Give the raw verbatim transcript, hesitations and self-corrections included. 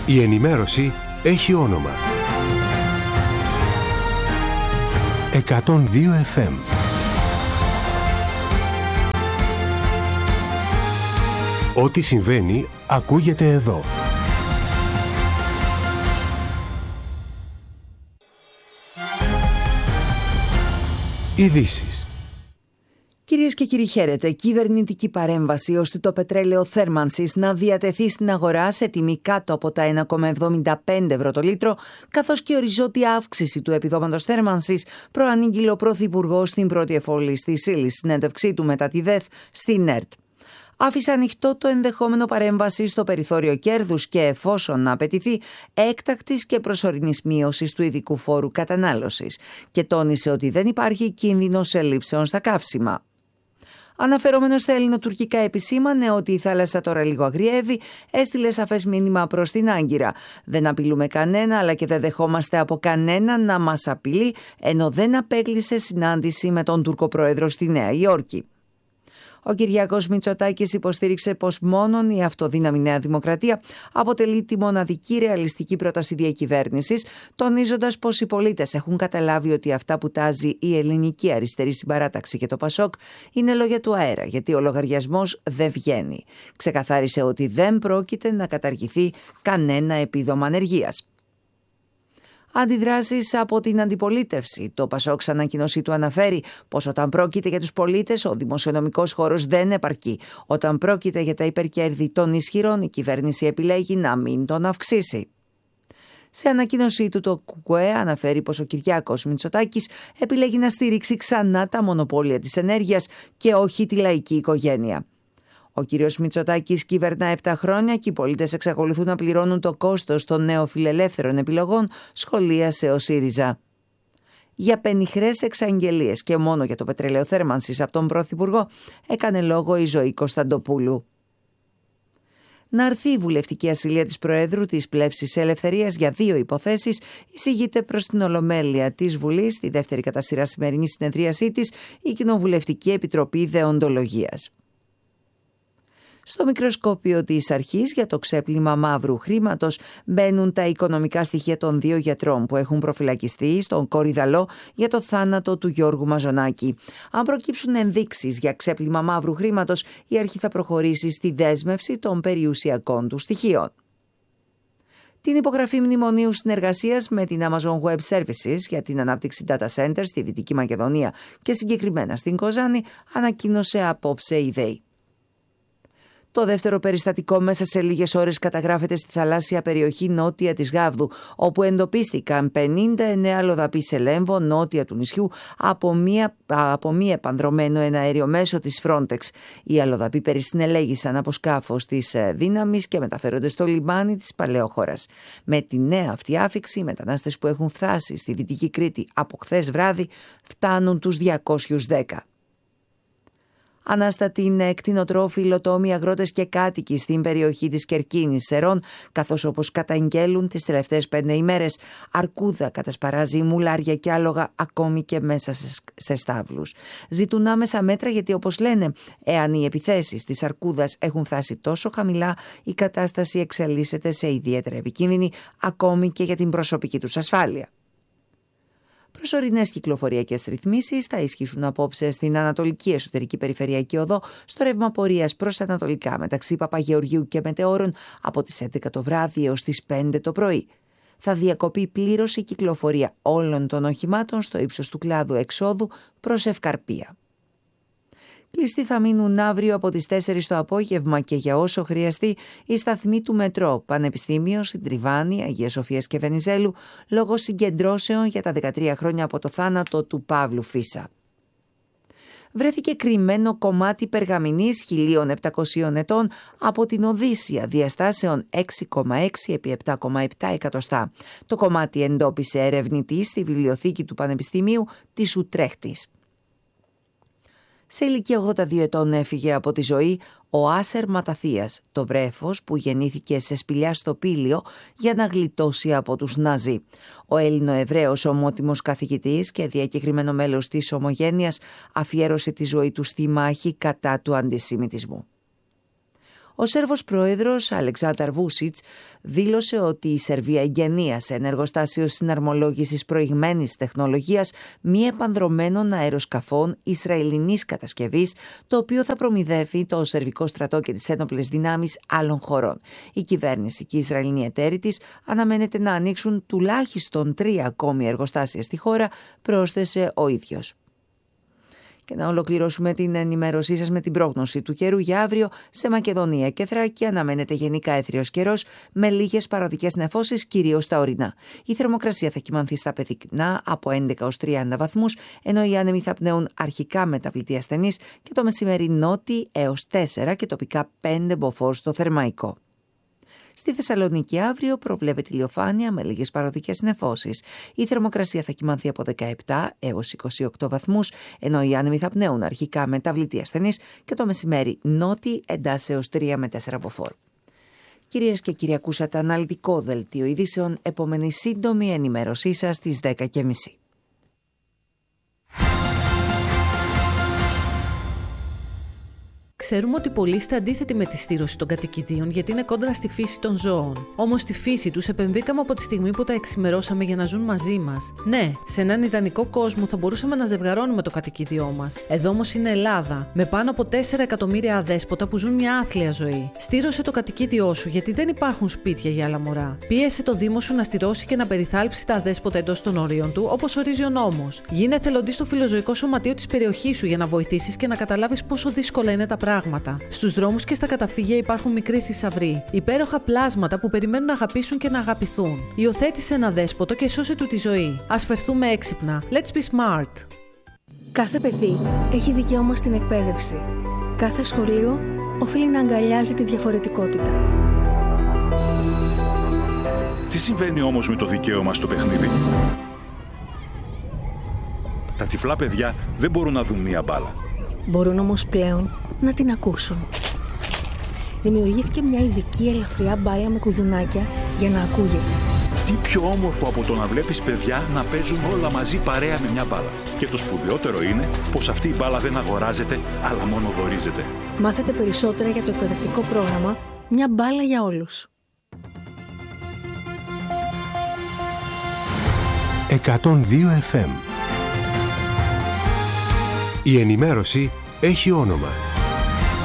Η ενημέρωση έχει όνομα. εκατόν δύο εφ εμ. Ό,τι συμβαίνει ακούγεται εδώ. Ειδήσεις. Κυρίες και κύριοι, χαίρετε. Κυβερνητική παρέμβαση ώστε το πετρέλαιο θέρμανσης να διατεθεί στην αγορά σε τιμή κάτω από τα ένα κόμμα εβδομήντα πέντε ευρώ το λίτρο, καθώς και οριζόντια αύξηση του επιδόματος θέρμανσης, προανήγγειλε ο Πρωθυπουργός στην πρώτη εφόλη στη ύλη συνέντευξή του μετά τη ΔΕΘ στην ΕΡΤ. Άφησε ανοιχτό το ενδεχόμενο παρέμβαση στο περιθώριο κέρδους και, εφόσον απαιτηθεί, έκτακτης και προσωρινής μείωσης του ειδικού φόρου κατανάλωσης και τόνισε ότι δεν υπάρχει κίνδυνος ελλείψεων στα καύσιμα. Αναφερόμενος στα ελληνοτουρκικά, επισήμανε ότι η θάλασσα τώρα λίγο αγριεύει, έστειλε σαφές μήνυμα προς την Άγκυρα. Δεν απειλούμε κανένα, αλλά και δεν δεχόμαστε από κανένα να μας απειλεί, ενώ δεν απέκλεισε συνάντηση με τον Τούρκο πρόεδρο στη Νέα Υόρκη. Ο Κυριάκος Μητσοτάκης υποστήριξε πως μόνον η αυτοδύναμη Νέα Δημοκρατία αποτελεί τη μοναδική ρεαλιστική πρόταση διακυβέρνησης, τονίζοντας πως οι πολίτες έχουν καταλάβει ότι αυτά που τάζει η ελληνική αριστερή συμπαράταξη και το Πασόκ είναι λόγια του αέρα, γιατί ο λογαριασμός δεν βγαίνει. Ξεκαθάρισε ότι δεν πρόκειται να καταργηθεί κανένα επίδομα ανεργίας. Αντιδράσεις από την αντιπολίτευση. Το Πασόκ, σαν ανακοίνωσή του, αναφέρει πως όταν πρόκειται για τους πολίτες, ο δημοσιονομικός χώρος δεν επαρκεί. Όταν πρόκειται για τα υπερκέρδη των ισχυρών, η κυβέρνηση επιλέγει να μην τον αυξήσει. Σε ανακοίνωσή του, το ΚΚΕ αναφέρει πως ο Κυριάκος Μητσοτάκης επιλέγει να στηρίξει ξανά τα μονοπόλια της ενέργειας και όχι τη λαϊκή οικογένεια. Ο κύριος Μητσοτάκης κυβερνά επτά χρόνια και οι πολίτες εξακολουθούν να πληρώνουν το κόστος των νεοφιλελεύθερων επιλογών, σχολίασε ο ΣΥΡΙΖΑ. Για πενιχρές εξαγγελίες και μόνο για το πετρέλαιο θέρμανσης από τον Πρωθυπουργό έκανε λόγο η Ζωή Κωνσταντοπούλου. Να αρθεί η βουλευτική ασυλία της Προέδρου της Πλεύσης Ελευθερίας για δύο υποθέσεις, εισηγείται προς την Ολομέλεια της Βουλής στη δεύτερη κατά σειρά σημερινή συνεδρίασή της η Κοινοβουλευτική Επιτροπή Δεοντολογίας. Στο μικροσκόπιο της αρχής για το ξέπλυμα μαύρου χρήματος μπαίνουν τα οικονομικά στοιχεία των δύο γιατρών που έχουν προφυλακιστεί στον Κορυδαλό για το θάνατο του Γιώργου Μαζονάκη. Αν προκύψουν ενδείξεις για ξέπλυμα μαύρου χρήματος, η αρχή θα προχωρήσει στη δέσμευση των περιουσιακών του στοιχείων. Την υπογραφή μνημονίου συνεργασίας με την Amazon Web Services για την ανάπτυξη data centers στη Δυτική Μακεδονία και συγκεκριμένα στην Κοζάνη ανακοίνωσε απόψε η ΔΕΗ. Το δεύτερο περιστατικό μέσα σε λίγες ώρες καταγράφεται στη θαλάσσια περιοχή νότια της Γάβδου, όπου εντοπίστηκαν πενήντα εννέα αλλοδαποί σε Λέμβο, νότια του νησιού, από μία, από μη επανδρωμένο εναέριο μέσο της Frontex. Οι αλλοδαποί περισυνελέγησαν από σκάφος της δύναμης και μεταφέρονται στο λιμάνι της Παλαιόχωρας. Με τη νέα αυτή άφιξη, οι μετανάστες που έχουν φτάσει στη Δυτική Κρήτη από χθες βράδυ φτάνουν τους διακόσιους δέκα. Ανάστατοι είναι κτηνοτρόφοι, υλοτόμοι, αγρότες και κάτοικοι στην περιοχή της Κερκίνης Σερών, καθώς όπως καταγγέλουν τις τελευταίες πέντε ημέρες, αρκούδα κατασπαράζει μουλάρια και άλογα ακόμη και μέσα σε στάβλους. Ζητούν άμεσα μέτρα γιατί, όπως λένε, εάν οι επιθέσεις της αρκούδας έχουν φτάσει τόσο χαμηλά, η κατάσταση εξελίσσεται σε ιδιαίτερα επικίνδυνη ακόμη και για την προσωπική τους ασφάλεια. Προσωρινές κυκλοφοριακές ρυθμίσεις θα ισχύσουν απόψε στην Ανατολική Εσωτερική Περιφερειακή Οδό στο ρεύμα πορείας προς ανατολικά μεταξύ Παπαγεωργίου και Μετεώρων από τις έντεκα το βράδυ έως τις πέντε το πρωί. Θα διακοπεί πλήρως η κυκλοφορία όλων των οχημάτων στο ύψος του κλάδου εξόδου προς Ευκαρπία. Κλειστοί θα μείνουν αύριο από τις τέσσερις το απόγευμα και για όσο χρειαστεί οι σταθμοί του Μετρό, Πανεπιστήμιο, Συντριβάνη, Αγίας Σοφίας και Βενιζέλου λόγω συγκεντρώσεων για τα δεκατρία χρόνια από το θάνατο του Παύλου Φίσα. Βρέθηκε κρυμμένο κομμάτι περγαμηνής χίλια επτακόσιων ετών από την Οδύσσια διαστάσεων έξι κόμμα έξι επί επτά κόμμα επτά εκατοστά. Το κομμάτι εντόπισε ερευνητής στη βιβλιοθήκη του Πανεπιστημίου της Ουτρέχτης. Σε ηλικία ογδόντα δύο ετών έφυγε από τη ζωή ο Άσερ Ματαθίας, το βρέφος που γεννήθηκε σε σπηλιά στο Πήλιο για να γλιτώσει από τους Ναζί. Ο Έλληνο-Εβραίος ομότιμος καθηγητής και διακεκριμένο μέλος της Ομογένειας αφιέρωσε τη ζωή του στη μάχη κατά του αντισημιτισμού. Ο Σέρβος πρόεδρος Αλεξάνταρ Βούσιτς δήλωσε ότι η Σερβία εγγενίασε ένα εργοστάσιο συναρμολόγησης προηγμένης τεχνολογίας μη επανδρωμένων αεροσκαφών Ισραηλινής κατασκευής, το οποίο θα προμηδεύει το Σερβικό στρατό και τις ένοπλες δυνάμεις άλλων χωρών. Η κυβέρνηση και οι Ισραηλινοί εταίροι της αναμένεται να ανοίξουν τουλάχιστον τρία ακόμη εργοστάσια στη χώρα, πρόσθεσε ο ίδιος. Και να ολοκληρώσουμε την ενημέρωσή σας με την πρόγνωση του καιρού για αύριο. Σε Μακεδονία και Θράκη αναμένεται γενικά έθριος καιρός με λίγες παροδικές νεφώσεις, κυρίως στα ορεινά. Η θερμοκρασία θα κυμανθεί στα παιδικνά από έντεκα έως τριάντα βαθμούς, ενώ οι άνεμοι θα πνέουν αρχικά μεταβλητή ασθενής και το μεσημέρι νότι έως τέσσερα και τοπικά πέντε μποφόρ στο Θερμαϊκό. Στη Θεσσαλονίκη αύριο προβλέπεται ηλιοφάνεια με λίγες παροδικές νεφώσεις. Η θερμοκρασία θα κυμανθεί από δεκαεπτά έως είκοσι οκτώ βαθμούς, ενώ οι άνεμοι θα πνέουν αρχικά μεταβλητή ασθενής και το μεσημέρι νότι εντάσσεως τρία με τέσσερα μποφόρ. Κυρίες και κύριοι, ακούσατε αναλυτικό δελτίο ειδήσεων. Επόμενη σύντομη ενημέρωσή σας στις δέκα και μισή. Ξέρουμε ότι πολλοί είστε αντίθετοι με τη στήρωση των κατοικιδίων γιατί είναι κόντρα στη φύση των ζώων. Όμως στη φύση τους επεμβήκαμε από τη στιγμή που τα εξημερώσαμε για να ζουν μαζί μας. Ναι, σε έναν ιδανικό κόσμο θα μπορούσαμε να ζευγαρώνουμε το κατοικίδιό μας. Εδώ όμως είναι Ελλάδα, με πάνω από τέσσερα εκατομμύρια αδέσποτα που ζουν μια άθλια ζωή. Στήρωσε το κατοικίδιό σου γιατί δεν υπάρχουν σπίτια για άλλα μωρά. Πίεσε το Δήμο σου να στηρώσει και να περιθάλψει τα αδέσποτα εντός των ορίων του, όπως ορίζει ο νόμος. Γίνε εθελοντής στο φιλοζωικό σωματείο της περιοχής σου για να βοηθήσεις και να καταλάβεις πόσο δύσκολα είναι τα πράγματα. Στους δρόμους και στα καταφύγια υπάρχουν μικροί θησαυροί, υπέροχα πλάσματα που περιμένουν να αγαπήσουν και να αγαπηθούν. Υιοθέτησε ένα δέσποτο και σώσε του τη ζωή. Ας φερθούμε έξυπνα. Let's be smart. Κάθε παιδί έχει δικαίωμα στην εκπαίδευση. Κάθε σχολείο οφείλει να αγκαλιάζει τη διαφορετικότητα. Τι συμβαίνει όμως με το δικαίωμα στο παιχνίδι? Τα τυφλά παιδιά δεν μπορούν να δουν μία μπάλα. Μπορούν όμως πλέον να την ακούσουν. Δημιουργήθηκε μια ειδική ελαφριά μπάλα με κουδουνάκια για να ακούγεται. Τι πιο όμορφο από το να βλέπεις παιδιά να παίζουν όλα μαζί παρέα με μια μπάλα. Και το σπουδαιότερο είναι πως αυτή η μπάλα δεν αγοράζεται, αλλά μόνο δωρίζεται. Μάθετε περισσότερα για το εκπαιδευτικό πρόγραμμα «Μια μπάλα για όλους». εκατόν δύο εφ εμ. Η ενημέρωση έχει όνομα.